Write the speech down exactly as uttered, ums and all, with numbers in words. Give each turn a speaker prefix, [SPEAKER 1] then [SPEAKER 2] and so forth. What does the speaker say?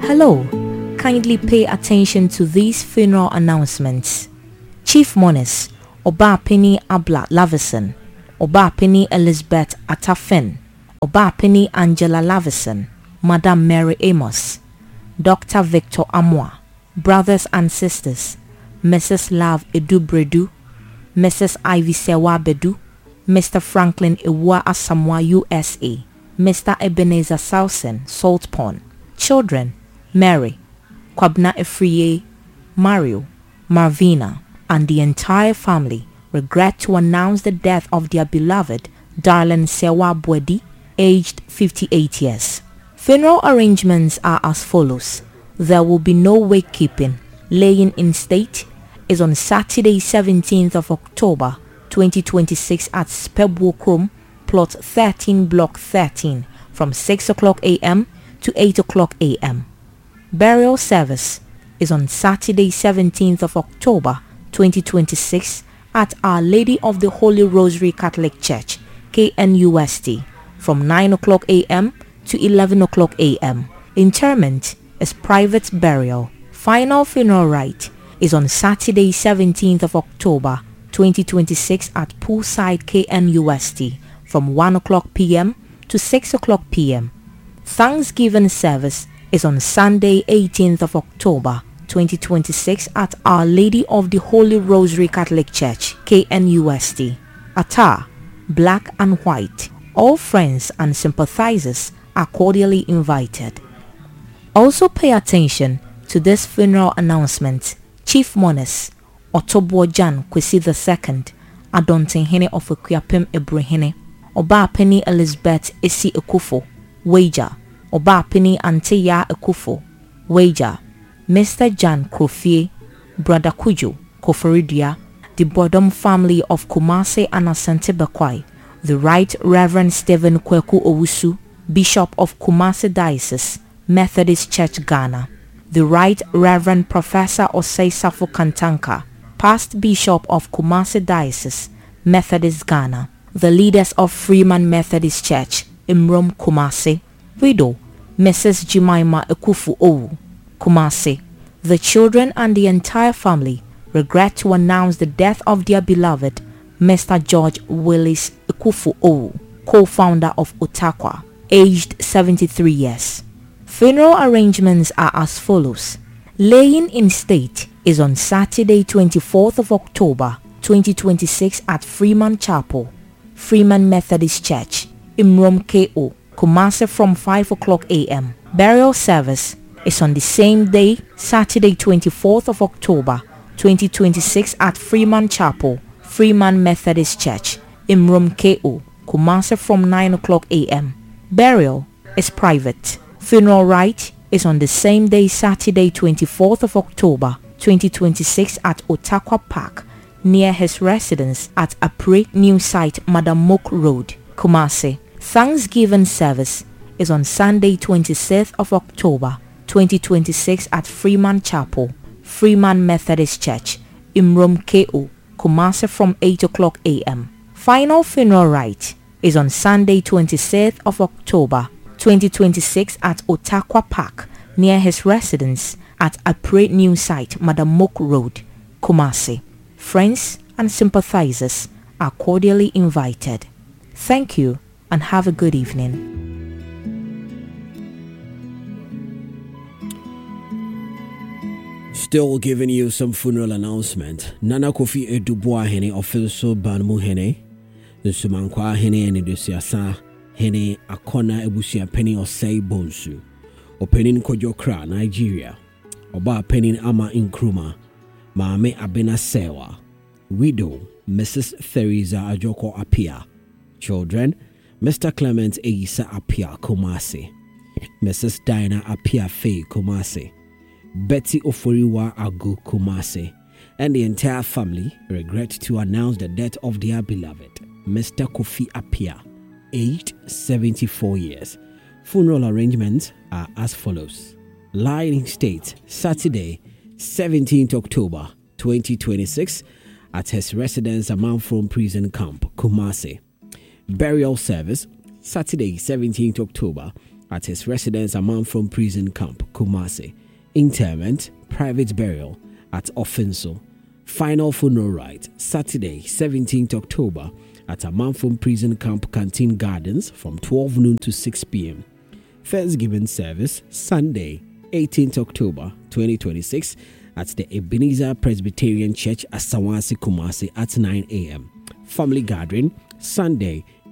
[SPEAKER 1] Hello, kindly pay attention to these funeral announcements. Chief Mourners, Obapeni Abla Lavison, Obapeni Elizabeth Atafen, Obapeni Angela Lavison, Madam Mary Amos, Doctor Victor Amwa, brothers and sisters, Missus Love Edubredu, Missus Ivy Sewa Bedu, Mister Franklin Ewa Asamoah U S A, Mister Ebenezer Sousen, Salt Pond. Children, Mary, Kwabna Efriye, Mario, Marvina, and the entire family regret to announce the death of their beloved Darlene Sewa Bwedi, aged fifty-eight years. Funeral arrangements are as follows. There will be no wake keeping. Laying in state is on Saturday seventeenth of October twenty twenty-six at Spebwo Room, plot thirteen, block thirteen, from six o'clock a m to eight o'clock a m Burial service is on Saturday seventeenth of October twenty twenty-six at Our Lady of the Holy Rosary Catholic Church, K N U S T, from nine o'clock a m to eleven o'clock a m Interment is private burial. Final funeral rite is on Saturday seventeenth of October twenty twenty-six at Poolside, K N U S T, from one o'clock p m to six o'clock p m Thanksgiving service is on Sunday eighteenth of October twenty twenty-six at Our Lady of the Holy Rosary Catholic Church, K N U S T. Attire, black and white. All friends and sympathizers are cordially invited. Also pay attention to this funeral announcement. Chief Mourners, Otobo Jan Kwesi the second, Adontenhene of Akuapem Ebrehene, Obapeni Elizabeth Esi Ekufo, Wager, Obapeni Anteya Ekufo, Wager, Mister Jan Krofie, Brother Kujo, Koforidia, the Bodom family of Kumase and Asante Bakwai, the Right Reverend Stephen Kweku Owusu, Bishop of Kumase Diocese, Methodist Church Ghana, the Right Reverend Professor Osei Safo Kantanka, Past Bishop of Kumase Diocese, Methodist Ghana, the leaders of Freeman Methodist Church, Imrom Kumase, widow, Missus Jemima Ekufu Owu, Kumase. The children and the entire family regret to announce the death of their beloved Mister George Willis Ekufu Owu, co-founder of Otakwa, aged seventy-three years. Funeral arrangements are as follows. Laying in state is on Saturday twenty-fourth of October twenty twenty-six at Freeman Chapel, Freeman Methodist Church, Imrom K O, Kumase, from five o'clock a m Burial service is on the same day, Saturday twenty-fourth of October twenty twenty-six at Freeman Chapel, Freeman Methodist Church, Imrom K O, Kumase, from nine o'clock a m Burial is private. Funeral rite is on the same day, Saturday twenty-fourth of October twenty twenty-six at Otakwa Park, near his residence at Apre New Site, Madam Mok Road, Kumase. Thanksgiving service is on Sunday twenty-sixth of October twenty twenty-six at Freeman Chapel, Freeman Methodist Church, Imrom K O, Kumase, from eight o'clock a m Final funeral rite is on Sunday twenty-sixth of October twenty twenty-six at Otakwa Park, near his residence at Apre New Site, Madam Mok Road, Kumase. Friends and sympathizers are cordially invited. Thank you and have a good evening.
[SPEAKER 2] Still giving you some funeral announcement. Nana Kofi Edubwa Hene Offiso Banmu Hene, Nsumankwa Hene and Edusiasa Hene Akona Ebusia Penny Osei Bonsu, Opening Kojokra, Nigeria, Oba Penin Ama Nkrumah, Maame Abena Sewa, widow Missus Theresa Ajoko Apia, children Mister Clement Eisa Apia Kumase, Missus Dinah Apia Faye Kumase, Betty Oforiwa Agu Kumase, and the entire family regret to announce the death of their beloved Mister Kofi Apia, aged seventy-four years. Funeral arrangements are as follows. Lying state, Saturday, seventeenth October twenty twenty-six, at his residence at Manfrom Prison Camp, Kumase. Burial service, Saturday, seventeenth October at his residence Amanfrom Prison Camp, Kumasi. Interment, private burial at Ofinso. Final funeral rite, Saturday, seventeenth October, at Amanfrom Prison Camp Canteen Gardens from twelve noon to six p.m. Thanksgiving service, Sunday, eighteenth October, twenty twenty-six, at the Ebenezer Presbyterian Church, Asawasi, Kumasi, at nine a.m. Family gathering, Sunday,